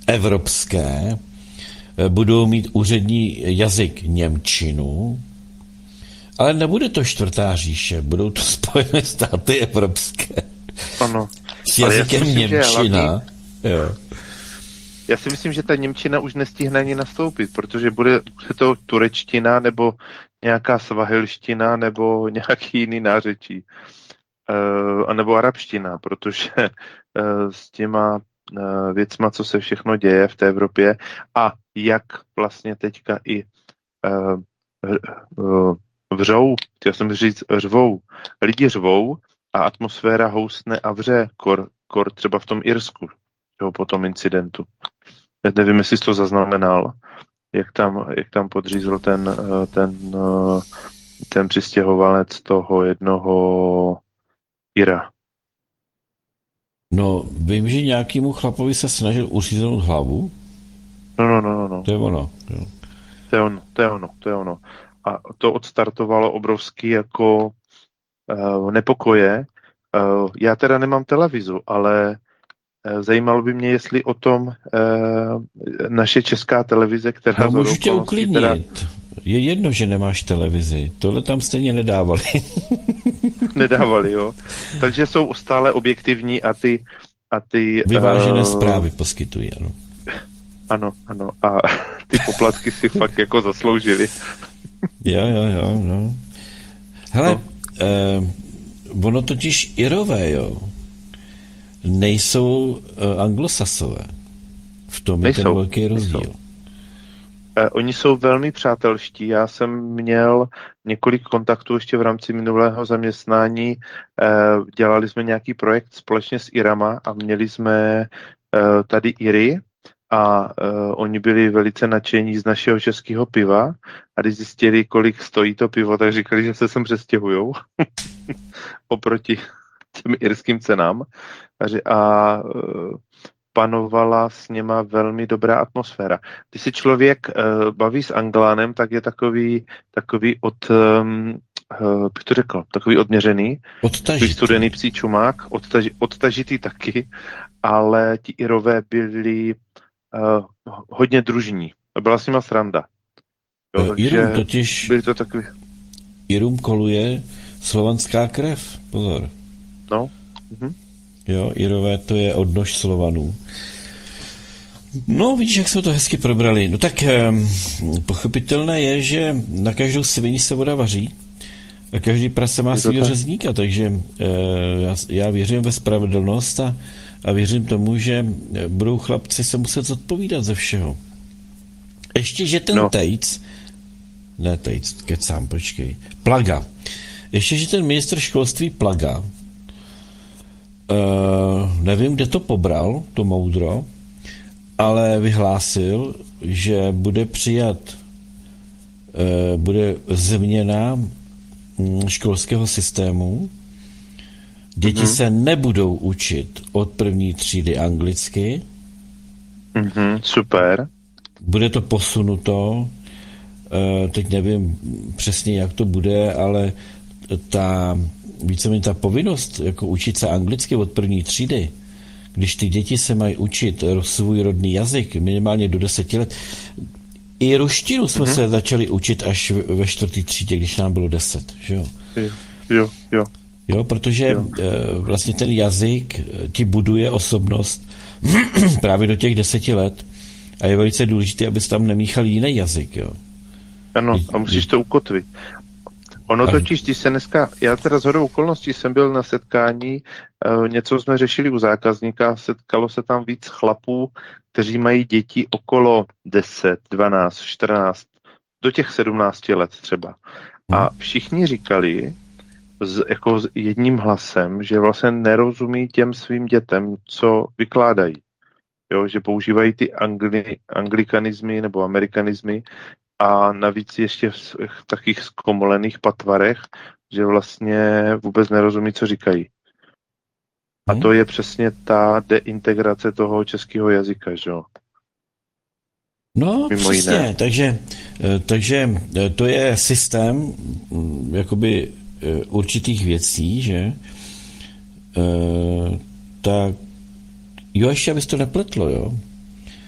evropské budou mít úřední jazyk němčinu, ale nebude to čtvrtá říše, budou to Spojené státy evropské. Ano. S jazykem němčina. Jo. Já si myslím, že ta němčina už nestihne ani nastoupit, protože bude to turečtina nebo nějaká svahilština nebo nějaký jiný nářečí. A nebo arabština, protože s těma věcma, co se všechno děje v té Evropě a jak vlastně teďka i vřou, chtěl jsem říct řvou, lidi řvou a atmosféra houstne a vře, kor třeba v tom Irsku, jo, po tom incidentu. Já nevím, jestli jsi to zaznamenal, jak tam podřízl ten přistěhovalec toho jednoho Ira. No, vím, že nějakému chlapovi se snažil uříznout hlavu. No. To je ono. Jo. To je ono. A to odstartovalo obrovský jako nepokoje. Já teda nemám televizu, ale zajímalo by mě, jestli o tom naše česká televize, která... No, můžu tě uklidnit. Je jedno, že nemáš televizi. Tohle tam stejně nedávali. Nedávali, jo. Takže jsou stále objektivní a ty vyvážené zprávy poskytují, ano. Ano. A ty poplatky si fakt jako zasloužili. Jo. Hele, ono totiž Irové, jo, nejsou anglosasové. V tom je ten velký rozdíl. Oni jsou velmi přátelští. Já jsem měl několik kontaktů ještě v rámci minulého zaměstnání. Dělali jsme nějaký projekt společně s Irama a měli jsme tady Iry a oni byli velice nadšení z našeho českého piva a když zjistili, kolik stojí to pivo, tak říkali, že se sem přestěhujou oproti těm irským cenám. A panovala s něma velmi dobrá atmosféra. Když si člověk baví s Anglánem, tak je takový bych to řekl, takový odměřený, takový studený psí čumák, odtažitý taky, ale ti Irové byli hodně družní. Byla s nima sranda. Irům totiž byli to takový... Irům koluje slovanská krev, pozor. No. Jo, Irové to je odnož Slovanů. No, vidíš, jak jsme to hezky probrali. No tak pochopitelné je, že na každou svini se voda vaří a každý prase má svýho řezníka, takže já věřím ve spravedlnost a věřím tomu, že budou chlapci se muset zodpovídat ze všeho. Ještě, že ten Plaga. Ještě, že ten ministr školství Plaga, nevím, kde to pobral, to moudro, ale vyhlásil, že bude změna školského systému. Děti se nebudou učit od první třídy anglicky. Super. Bude to posunuto. Teď nevím přesně, jak to bude, ale víceméně ta povinnost jako učit se anglicky od první třídy, když ty děti se mají učit svůj rodný jazyk minimálně do 10 let. I ruštinu jsme se začali učit až ve 4. třídě, když nám bylo 10, že jo? Jo. Jo, protože vlastně ten jazyk ti buduje osobnost právě do těch 10 let a je velice důležité, abys tam nemíchal jiný jazyk, jo? Ano, a musíš to ukotvit. Ono totiž, když se dneska, já teda shodou okolností jsem byl na setkání, něco jsme řešili u zákazníka, setkalo se tam víc chlapů, kteří mají děti okolo 10, 12, 14, do těch 17 let třeba. A všichni říkali jako s jedním hlasem, že vlastně nerozumí těm svým dětem, co vykládají. Jo, že používají ty anglikanizmy nebo amerikanizmy a navíc ještě v takých zkomolených patvarech, že vlastně vůbec nerozumí, co říkají. A to je přesně ta deintegrace toho českého jazyka, že jo? No, mimo přesně, jiné. Takže to je systém jakoby určitých věcí, že? Tak jo, ještě abys to nepletlo, jo?